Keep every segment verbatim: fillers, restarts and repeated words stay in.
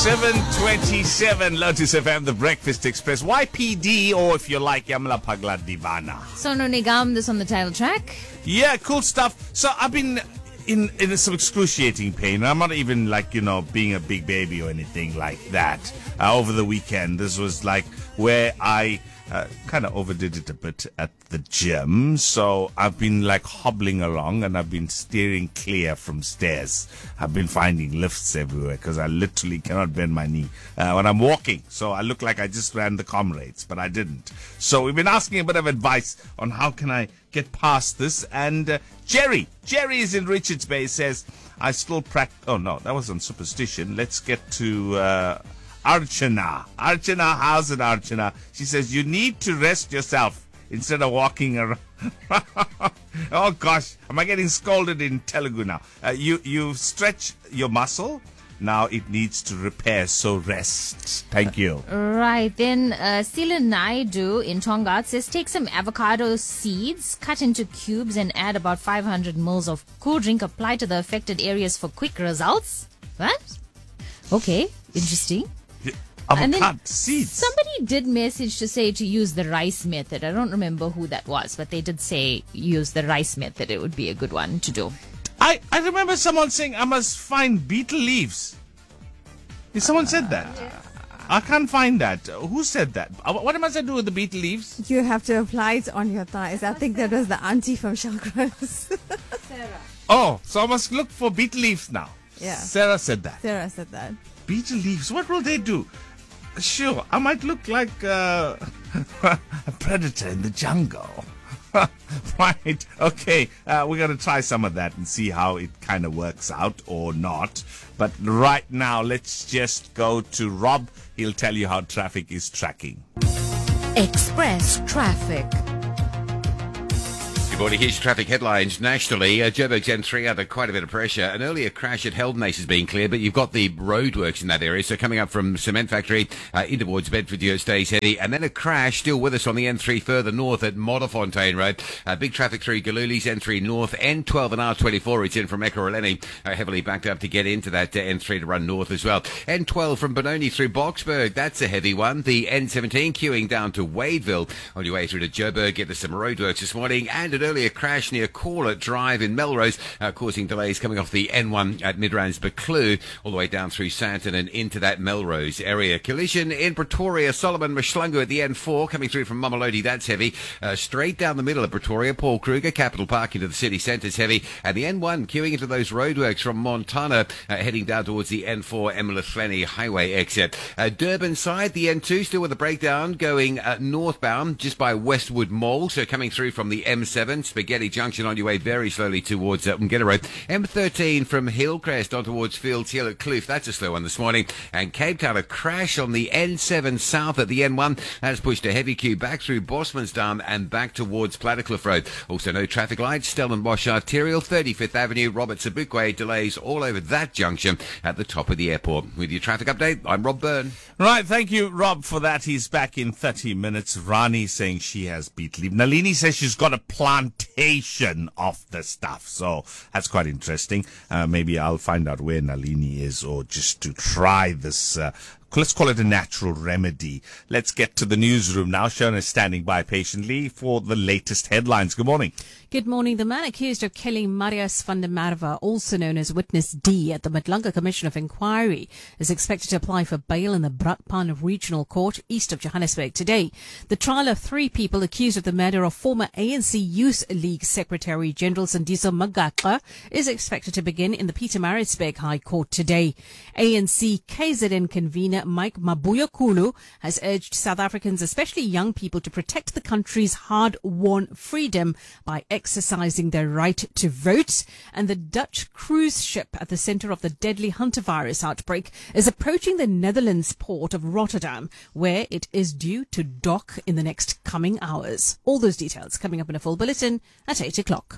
seven twenty-seven, Lotus F M, The Breakfast Express. Y P D, or if you like, Yamla Pagla Divana. Sonu Nigam, this on the title track. Yeah, cool stuff. So I've been in, in some excruciating pain. I'm not even like, you know, being a big baby or anything like that. Uh, over the weekend, this was like where I uh, kind of overdid it a bit at the gym. So I've been like hobbling along and I've been steering clear from stairs. I've been finding lifts everywhere because I literally cannot bend my knee uh, when I'm walking. So I look like I just ran the comrades, but I didn't. So we've been asking a bit of advice on how can I get past this. And uh, Jerry, Jerry is in Richards Bay, says, I still practice. Oh, no, that was on superstition. Let's get to uh, Archana. Archana, how's it, Archana? She says, you need to rest yourself instead of walking around. Oh, gosh. Am I getting scolded in Telugu now? Uh, you, you stretch your muscle. Now it needs to repair, so rest. Thank you. Right. Then uh, Sila Naidu in Tonga says, take some avocado seeds, cut into cubes, and add about five hundred mils of cool drink. Apply to the affected areas for quick results. What? Okay. Interesting. Avocado seeds. Somebody did message to say to use the rice method. I don't remember who that was, but they did say use the rice method. It would be a good one to do. I, I remember someone saying I must find beetle leaves. Did someone said that? Uh, I can't find that. Who said that? What must I do with the beetle leaves? You have to apply it on your thighs. I think that was the auntie from Shakras. Sarah. Oh, so I must look for beetle leaves now. Yeah. Sarah said that. Sarah said that. Beetle leaves, what will they do? Sure, I might look like uh, a predator in the jungle. Right, okay, uh, we're going to try some of that and see how it kind of works out or not. But right now, let's just go to Rob. He'll tell you how traffic is tracking. Express traffic. Good morning. Here's your traffic headlines nationally. Uh, Joburg's M three under quite a bit of pressure. An earlier crash at Heldnace has been cleared, but you've got the roadworks in that area. So coming up from Cement Factory uh, in towards Bedford, it stays heavy. And then a crash still with us on the M three further north at Modderfontein Road. Uh, big traffic through Galuli's M three north. N twelve and R twenty-four. It's in from Ekurhuleni. Uh, heavily backed up to get into that uh, N three to run north as well. N twelve from Benoni through Boxburg. That's a heavy one. The N seventeen queuing down to Wadeville. On your way through to Joburg. Get to some roadworks this morning. And an earlier crash near Corlett Drive in Melrose, uh, causing delays coming off the N one at Midrand's Buccleuch, all the way down through Santon and into that Melrose area. Collision in Pretoria, Solomon Mashlungu at the N four, coming through from Mamelodi, that's heavy. Uh, straight down the middle of Pretoria, Paul Kruger, Capital Park into the city centre's heavy. And the N one queuing into those roadworks from Montana, uh, heading down towards the N four Emelathleni Highway exit. Uh, Durban side, the N two still with a breakdown going uh, northbound just by Westwood Mall, so coming through from the M seven, Spaghetti Junction on your way very slowly towards uh, Mgeta Road. M thirteen from Hillcrest on towards Fields Hill at Kloof. That's a slow one this morning. And Cape Town, a crash on the N seven south at the N one. That's pushed a heavy queue back through Bosmansdam and back towards Plattekloof Road. Also no traffic lights. Stellenbosch Arterial, thirty-fifth Avenue, Robert Sobukwe. Delays all over that junction at the top of the airport. With your traffic update, I'm Rob Byrne. Right, thank you, Rob, for that. He's back in thirty minutes. Rani saying she has beet leaf. Nalini says she's got a plantation of the stuff. So that's quite interesting. Uh, maybe I'll find out where Nalini is, or just to try this. Uh, let's call it a natural remedy. Let's get to the newsroom now. Shona is standing by patiently for the latest headlines. Good morning. Good morning. The man accused of killing Marius van der Merwe, also known as Witness D, at the Madlanga Commission of Inquiry, is expected to apply for bail in the Brakpan Regional Court east of Johannesburg today. The trial of three people accused of the murder of former A N C Youth League Secretary General Sandiso Magaqa is expected to begin in the Pietermaritzburg High Court today. A N C K Z N convener Mike Mabuya has urged South Africans, especially young people, to protect the country's hard-won freedom by exercising their right to vote. And the Dutch cruise ship at the center of the deadly hantavirus outbreak is approaching the Netherlands port of Rotterdam, where it is due to dock in the next coming hours. All those details coming up in a full bulletin at eight o'clock.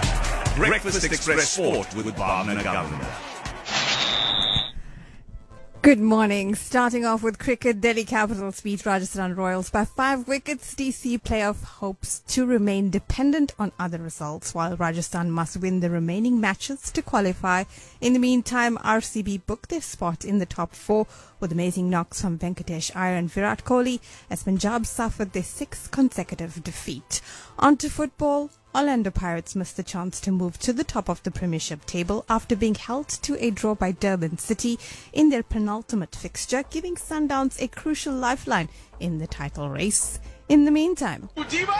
Breakfast Express Sport with Bhavna Governor. Good morning. Starting off with cricket, Delhi Capitals beat Rajasthan Royals by five wickets. D C playoff hopes to remain dependent on other results, while Rajasthan must win the remaining matches to qualify. In the meantime, R C B booked their spot in the top four with amazing knocks from Venkatesh Iyer and Virat Kohli as Punjab suffered their sixth consecutive defeat. On to football. Orlando Pirates missed the chance to move to the top of the Premiership table after being held to a draw by Durban City in their penultimate fixture, giving Sundowns a crucial lifeline in the title race. In the meantime, Aubrey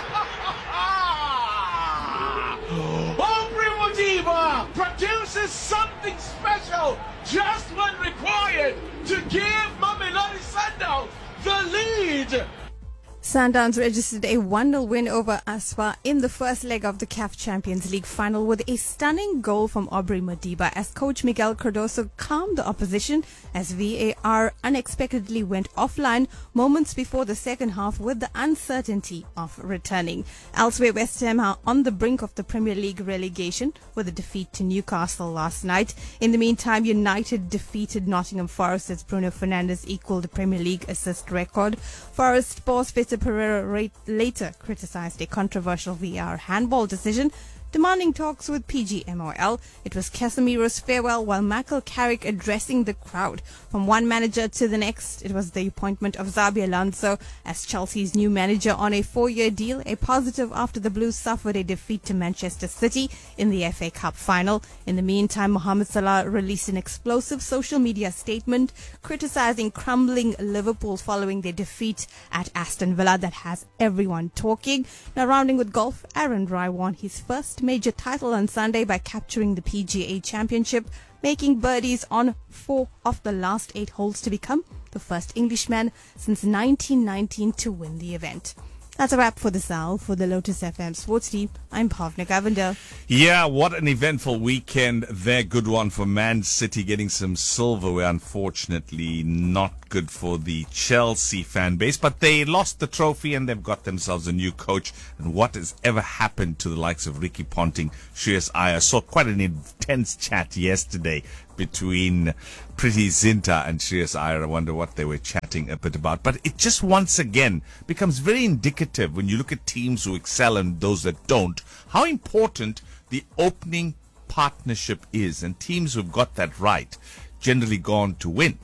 Mudiba produces something special just when required to give Mamelodi Sundowns the lead. Sundowns registered a one nil win over Aswa in the first leg of the C A F Champions League final with a stunning goal from Aubrey Mudiba as coach Miguel Cardoso calmed the opposition as V A R unexpectedly went offline moments before the second half with the uncertainty of returning. Elsewhere, West Ham are on the brink of the Premier League relegation with a defeat to Newcastle last night. In the meantime, United defeated Nottingham Forest as Bruno Fernandes equalled the Premier League assist record. Forest boss Vitor Pereira later criticised a controversial V A R handball decision, demanding talks with P G M O L. It was Casemiro's farewell while Michael Carrick addressing the crowd. From one manager to the next, it was the appointment of Xabi Alonso as Chelsea's new manager on a four-year deal, a positive after the Blues suffered a defeat to Manchester City in the F A Cup final. In the meantime, Mohamed Salah released an explosive social media statement criticising crumbling Liverpool following their defeat at Aston Villa that has everyone talking. Now rounding with golf, Aaron Rai won his first major title on Sunday by capturing the P G A Championship, making birdies on four of the last eight holes to become the first Englishman since nineteen nineteen to win the event. That's a wrap for this hour. For the Lotus F M Sports Team, I'm Bhavna Govender. Yeah, what an eventful weekend there. Good one for Man City getting some silverware. Unfortunately, not good for the Chelsea fan base, but they lost the trophy and they've got themselves a new coach. And what has ever happened to the likes of Ricky Ponting, Shreyas Iyer? Saw quite an intense chat yesterday between Priti Zinta and Shreyas Iyer. I wonder what they were chatting a bit about. But it just once again becomes very indicative when you look at teams who excel and those that don't, how important the opening partnership is. And teams who've got that right generally go on to win.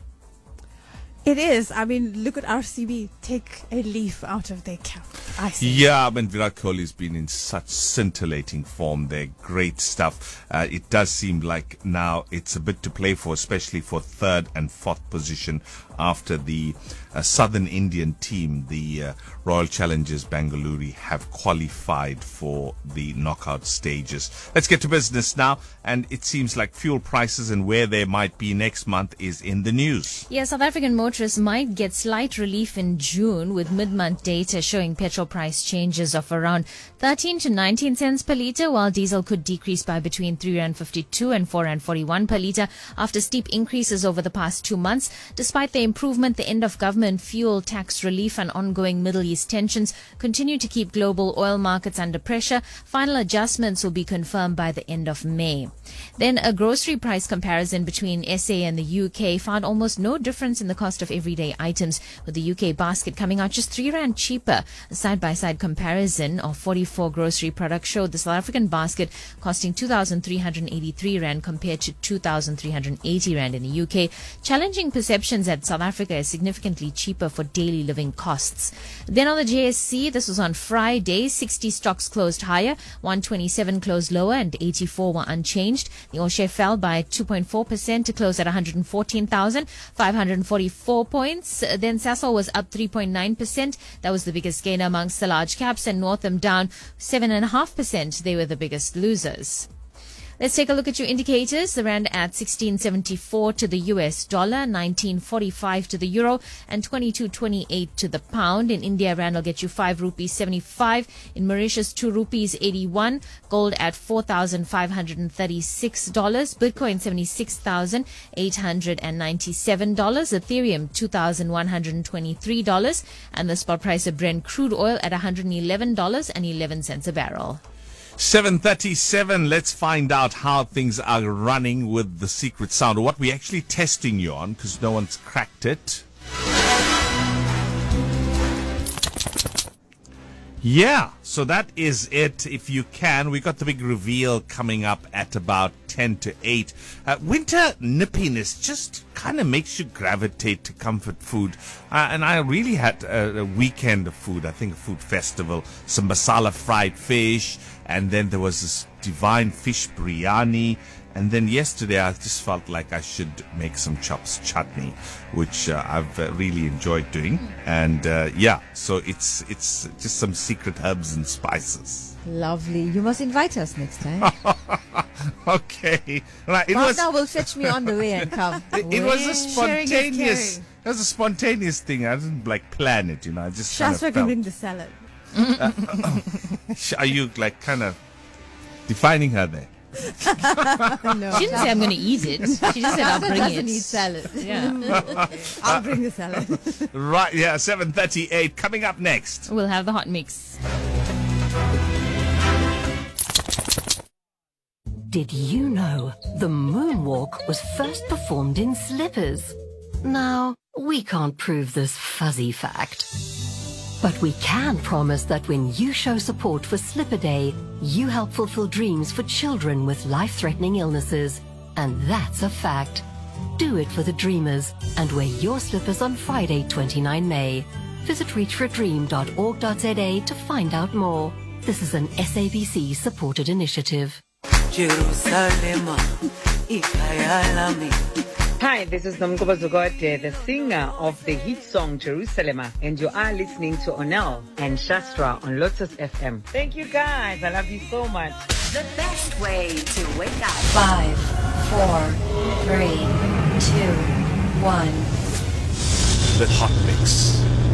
It is. I mean, look at R C B. Take a leaf out of their cap. I see. Yeah, I mean, Virat Kohli's been in such scintillating form. They're great stuff. Uh, it does seem like now it's a bit to play for, especially for third and fourth position after the uh, Southern Indian team, the uh, Royal Challengers Bengaluru, have qualified for the knockout stages. Let's get to business now. And it seems like fuel prices and where they might be next month is in the news. Yeah, South African motorists might get slight relief in June with mid-month data showing petrol price changes of around thirteen to nineteen cents per litre, while diesel could decrease by between three rand fifty-two and four rand forty-one per litre after steep increases over the past two months. Despite the improvement, the end of government fuel tax relief and ongoing Middle East tensions continue to keep global oil markets under pressure. Final adjustments will be confirmed by the end of May. Then a grocery price comparison between S A and the U K found almost no difference in the cost of everyday items, with the U K basket coming out just three rand cheaper. A side-by-side comparison of forty-four grocery products showed the South African basket costing two thousand three hundred eighty-three rand compared to two thousand three hundred eighty rand in the U K, challenging perceptions that South Africa is significantly cheaper for daily living costs. Then on the J S C, this was on Friday, sixty stocks closed higher, one twenty-seven closed lower, and eighty-four were unchanged. The All-Share fell by two point four percent to close at one hundred fourteen thousand five hundred forty-four points. Then Sasol was up three point nine percent. That was the biggest gainer amongst the large caps, and Northam down seven point five percent. They were the biggest losers. Let's take a look at your indicators. The rand at sixteen seventy-four to the U S dollar, nineteen forty-five to the euro, and twenty-two twenty-eight to the pound. In India, rand will get you five rupees seventy-five. In Mauritius, two rupees eighty-one. Gold at four thousand five hundred thirty-six dollars. Bitcoin seventy-six thousand eight hundred ninety-seven dollars. Ethereum two thousand one hundred twenty-three dollars. And the spot price of Brent crude oil at one hundred eleven dollars and eleven cents a barrel. seven thirty-seven. Let's find out how things are running with the secret sound, or what we're actually testing you on, because no one's cracked it. Yeah, so that is it. If you can, we got the big reveal coming up at about ten to eight. Uh, winter nippiness just kind of makes you gravitate to comfort food. Uh, and I really had a, a weekend of food, I think a food festival, some masala fried fish, and then there was this divine fish biryani. And then yesterday I just felt like I should make some chops chutney, which uh, I've uh, really enjoyed doing. And uh, yeah, so it's it's just some secret herbs and spices. Lovely. You must invite us next time. Okay. Right. It was, Partner will fetch me on the way and come. it, it was a Sharing is spontaneous, caring. it was a spontaneous thing. I didn't like plan it, you know. I just kind of Shastra can felt. bring the salad. Are you like kind of defining her there? No. She didn't say I'm going to eat it. She just said I'll Shastra bring doesn't it. eat salad. Yeah. I'll bring the salad. Right. Yeah. seven thirty-eight coming up next. We'll have the hot mix. Did you know the moonwalk was first performed in slippers? Now, we can't prove this fuzzy fact. But we can promise that when you show support for Slipper Day, you help fulfill dreams for children with life-threatening illnesses. And that's a fact. Do it for the dreamers and wear your slippers on Friday, the twenty-ninth of May. Visit reach for a dream dot org dot z a to find out more. This is an S A B C supported initiative. Jerusalem, ikhaya lami. Hi, this is Nomgoba Zugote, the singer of the hit song Jerusalem, and you are listening to Onel and Shastra on Lotus F M. Thank you guys. I love you so much. The best way to wake up. Five, four, three, two, one. The hot mix.